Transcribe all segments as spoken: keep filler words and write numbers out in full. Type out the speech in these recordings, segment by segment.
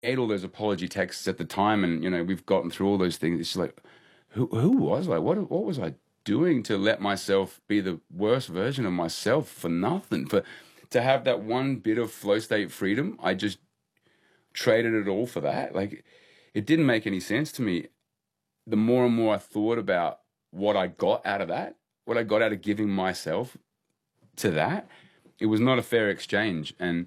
ate all those apology texts at the time, and, you know, we've gotten through all those things. It's just like, who, who was I? What, what was I doing to let myself be the worst version of myself for nothing? For to have that one bit of flow state freedom, I just traded it all for that. Like, it didn't make any sense to me. The more and more I thought about what I got out of that, what I got out of giving myself to that, it was not a fair exchange. And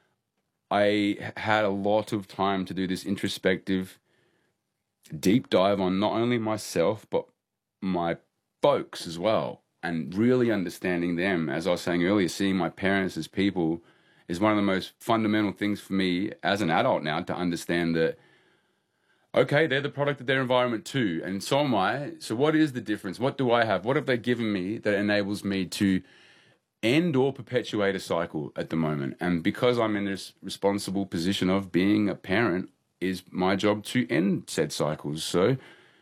I had a lot of time to do this introspective deep dive on not only myself, but my folks as well. And really understanding them, as I was saying earlier, seeing my parents as people is one of the most fundamental things for me as an adult now, to understand that, okay, they're the product of their environment too, and so am I. So what is the difference? What do I have? What have they given me that enables me to end or perpetuate a cycle at the moment? And because I'm in this responsible position of being a parent, is my job to end said cycles. So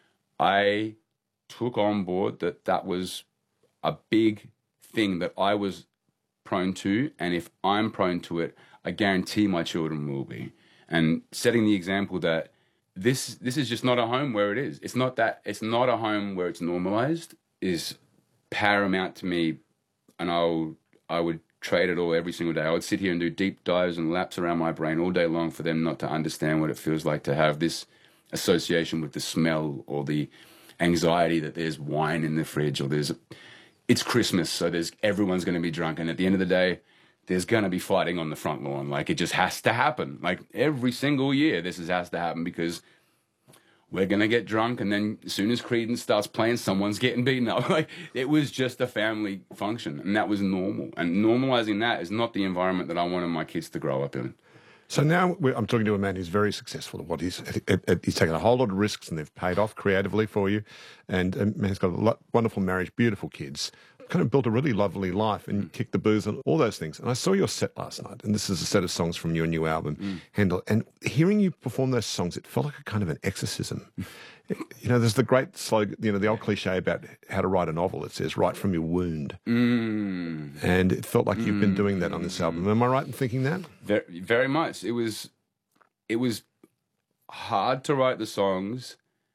I took on board that that was a big thing that I was prone to, and if I'm prone to it, I guarantee my children will be. And setting the example that this this is just not a home where it is. It's not that it's not a home where it's normalized is paramount to me, and I'll I would trade it all every single day. I would sit here and do deep dives and laps around my brain all day long for them not to understand what it feels like to have this association with the smell or the anxiety that there's wine in the fridge, or there's it's Christmas, so there's everyone's going to be drunk, and at the end of the day, there's going to be fighting on the front lawn. Like, it just has to happen. Like, every single year, this is, has to happen, because we're going to get drunk, and then as soon as Creedence starts playing, someone's getting beaten up. Like, it was just a family function, and that was normal. And normalizing that is not the environment that I wanted my kids to grow up in. So now we're, I'm talking to a man who's very successful at what he's he's taken a whole lot of risks, and they've paid off creatively for you. And a man's got a lot, wonderful marriage, beautiful kids, kind of built a really lovely life, and mm. kicked the booze and all those things. And I saw your set last night, and this is a set of songs from your new album, mm. Handel. And hearing you perform those songs, it felt like a kind of an exorcism. You know, there's the great slogan, you know, the old cliche about how to write a novel. It says, "Write from your wound." Mm. And it felt like mm. you've been doing that on this album. Am I right in thinking that? Very, very much. It was, it was hard to write the songs,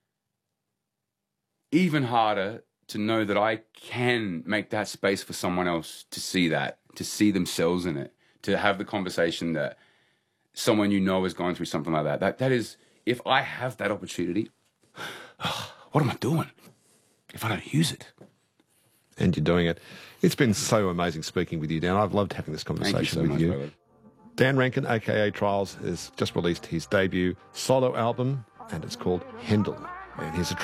even harder to know that I can make that space for someone else to see that, to see themselves in it, to have the conversation that someone you know is going through something like that. That that is, if I have that opportunity, what am I doing if I don't use it? And you're doing it. It's been so amazing speaking with you, Dan. I've loved having this conversation Thank you so with much, you. brother. Dan Rankin, a k a. Trials, has just released his debut solo album, and it's called Handel. And here's a track